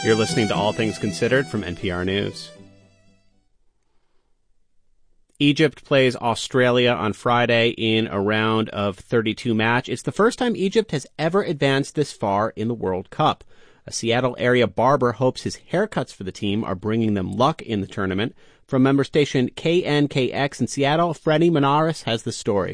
You're listening to All Things Considered from NPR News. Egypt plays Australia on Friday in a round of 32 match. It's the first time Egypt has ever advanced this far in the World Cup. A Seattle area barber hopes his haircuts for the team are bringing them luck in the tournament. From member station KNKX in Seattle, Freddie Menares has the story.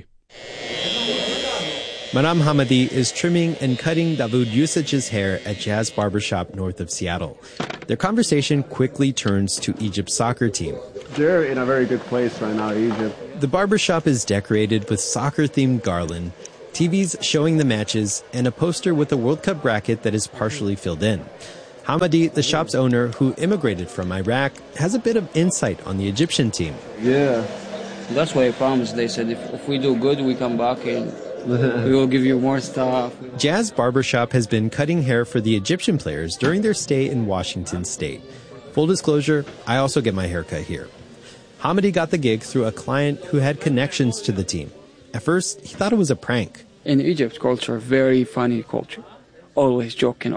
Maram Hamadi is trimming and cutting Dawood Usaj's hair at Jazz Barbershop north of Seattle. Their conversation quickly turns to Egypt's soccer team. They're in a very good place right now, Egypt. The barbershop is decorated with soccer-themed garland, TVs showing the matches, and a poster with a World Cup bracket that is partially filled in. Hamadi, the shop's owner, who immigrated from Iraq, has a bit of insight on the Egyptian team. Yeah. That's why I promised. They said if we do good, we come back and we will give you more stuff. Jazz Barbershop has been cutting hair for the Egyptian players during their stay in Washington State. Full disclosure, I also get my haircut here. Hamadi got the gig through a client who had connections to the team. At first, he thought it was a prank. In Egypt culture, very funny culture. Always joking.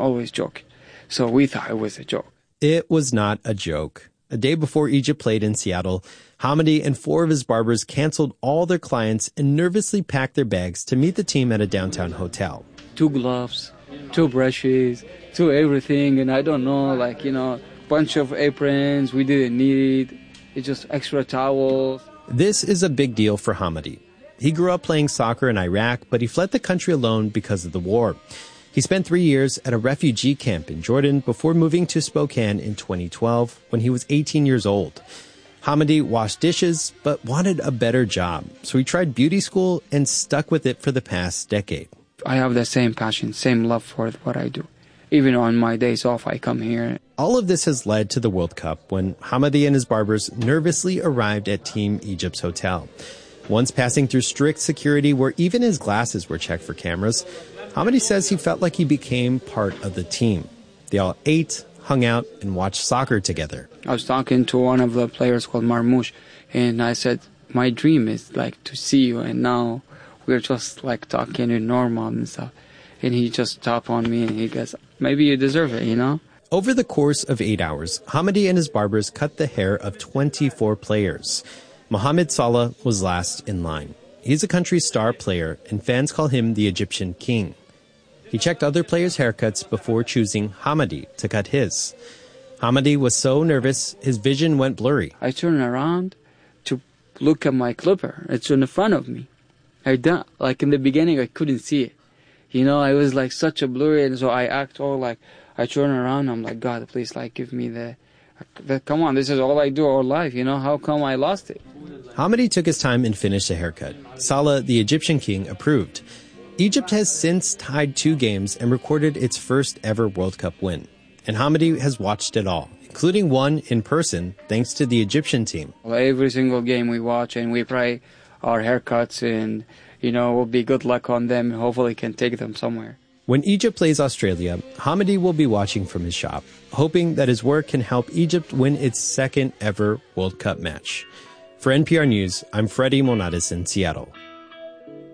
So we thought it was a joke. It was not a joke. A day before Egypt played in Seattle, Hamadi and 4 of his barbers canceled all their clients and nervously packed their bags to meet the team at a downtown hotel. 2 gloves, 2 brushes, 2 everything, and I don't know, bunch of aprons we didn't need. It's just extra towels. This is a big deal for Hamadi. He grew up playing soccer in Iraq, but he fled the country alone because of the war. He spent 3 years at a refugee camp in Jordan before moving to Spokane in 2012 when he was 18 years old. Hamadi washed dishes, but wanted a better job, so he tried beauty school and stuck with it for the past decade. I have the same passion, same love for what I do. Even on my days off, I come here. All of this has led to the World Cup when Hamadi and his barbers nervously arrived at Team Egypt's hotel. Once passing through strict security where even his glasses were checked for cameras, Hamadi says he felt like he became part of the team. They all ate, hung out, and watched soccer together. I was talking to one of the players called Marmoush, and I said, my dream is to see you, and now we're just talking in normal and stuff. And he just stopped on me and he goes, maybe you deserve it, Over the course of 8 hours, Hamadi and his barbers cut the hair of 24 players. Mohamed Salah was last in line. He's a country's star player, and fans call him the Egyptian king. He checked other players' haircuts before choosing Hamadi to cut his. Hamadi was so nervous, his vision went blurry. I turned around to look at my clipper. It's in front of me. In the beginning, I couldn't see it. I was such a blurry, and so I act all I turn around, I'm like, God, please, give me the come on, this is all I do all life, how come I lost it? Hamadi took his time and finished the haircut. Salah, the Egyptian king, approved. Egypt has since tied 2 games and recorded its first ever World Cup win. And Hamadi has watched it all, including one in person, thanks to the Egyptian team. Every single game we watch and we pray our haircuts and, will be good luck on them. Hopefully can take them somewhere. When Egypt plays Australia, Hamadi will be watching from his shop, hoping that his work can help Egypt win its second ever World Cup match. For NPR News, I'm Freddie Monatis in Seattle.